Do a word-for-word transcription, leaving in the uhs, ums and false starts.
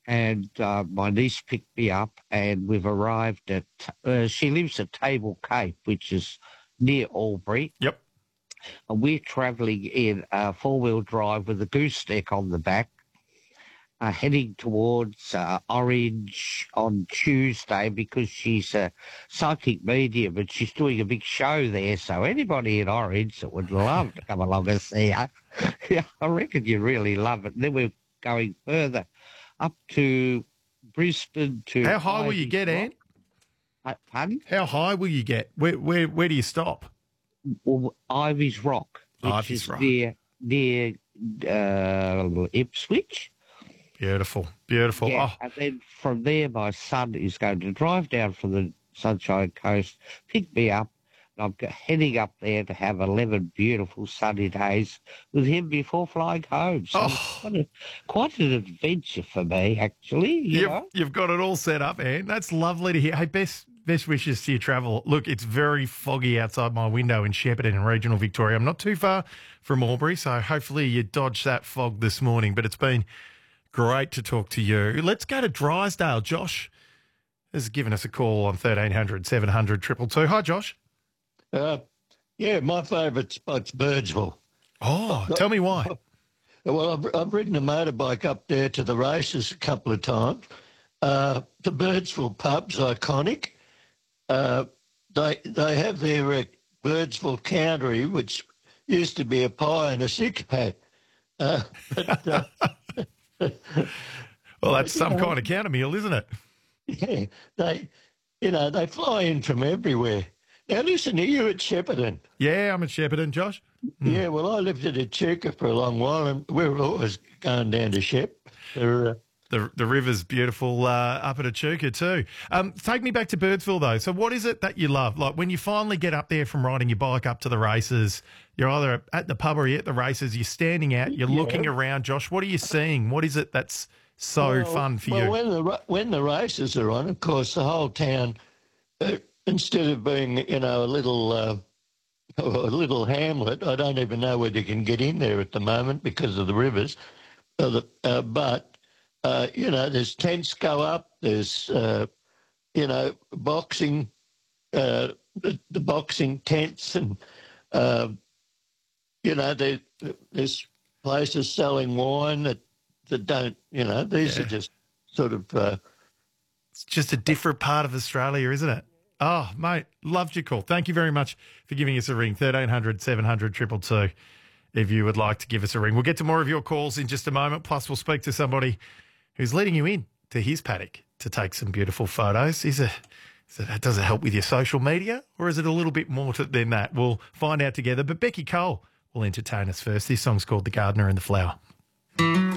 and uh, my niece picked me up, and we've arrived at. Uh, she lives at Table Cape, which is near Albury, Yep. and we're travelling in a four-wheel drive with a gooseneck on the back, uh, heading towards uh, Orange on Tuesday because she's a psychic medium and she's doing a big show there. So anybody in Orange that would love to come along and see her, yeah, I reckon you'd really love it. And then we're going further up to Brisbane to. How high will you Ivy's get, Rock. Anne? Uh, Pardon? How high will you get? Where where where do you stop? Well, Ivy's Rock, which Ivy's is Rock. near near uh, Ipswich. Beautiful, beautiful. Yeah, Oh, and then from there, my son is going to drive down from the Sunshine Coast, pick me up, and I'm go- heading up there to have eleven beautiful sunny days with him before flying home. So Oh. it's quite, a, quite an adventure for me, actually. You you've, know? you've got it all set up, Anne. That's lovely to hear. Hey, best best wishes to your travel. Look, it's very foggy outside my window in Shepparton in regional Victoria. I'm not too far from Albury, so hopefully you dodged that fog this morning. But it's been great to talk to you. Let's go to Drysdale. Josh has given us a call on thirteen hundred, seven hundred, two two two. Hi, Josh. Uh, yeah, my favourite spot's Birdsville. Oh, tell me why. Well, I've, I've ridden a motorbike up there to the races a couple of times. Uh, the Birdsville pub's iconic. Uh, they they have their uh, Birdsville Countery, which used to be a pie and a six-pack. Uh, but, uh, Well, that's some kind of counter meal, isn't it? yeah, they, you know, they fly in from everywhere. Now, listen, are you at Shepparton? Yeah, I'm at Shepparton, Josh. Yeah, well, I lived at Echuca for a long while, and we were always going down to Shep. For, uh, The the river's beautiful uh, up at Echuca too. Um, take me back to Birdsville though. So what is it that you love? Like when you finally get up there from riding your bike up to the races, you're either at the pub or you're at the races, you're standing out, you're Yeah. looking around, Josh. What are you seeing? What is it that's so well, fun for well, you? when the ra- when the races are on, of course, the whole town, uh, instead of being, you know, a little uh, a little hamlet, I don't even know whether you can get in there at the moment because of the rivers. Uh, the, uh, but uh, you know, there's tents go up. There's uh, you know, boxing, uh, the, the boxing tents, and uh, you know, there, there's places selling wine that, that don't, you know, these Yeah. are just sort of. Uh, It's just a different part of Australia, isn't it? Oh, mate, loved your call. Thank you very much for giving us a ring. thirteen hundred, seven hundred, two two two if you would like to give us a ring. We'll get to more of your calls in just a moment. Plus, we'll speak to somebody who's leading you in to his paddock to take some beautiful photos. Is it, is it, does it help with your social media or is it a little bit more to, than that? We'll find out together. But Becky Cole will entertain us first. This song's called The Gardener and the Flower.